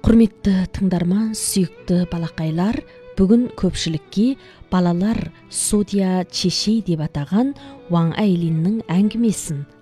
Құрметті тыңдарман, сүйікті балақайлар, бүгін көпшілікке балалар судья чешей деп атаған Ван Айлиннің әңгімесін